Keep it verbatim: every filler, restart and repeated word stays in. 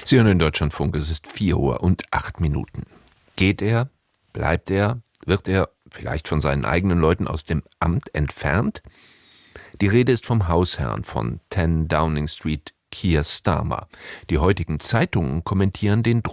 Sie hören den Deutschlandfunk, es ist vier Uhr und acht Minuten. Geht er? Bleibt er? Wird er vielleicht von seinen eigenen Leuten aus dem Amt entfernt? Die Rede ist vom Hausherrn von zehn Downing Street, Keir Starmer. Die heutigen Zeitungen kommentieren den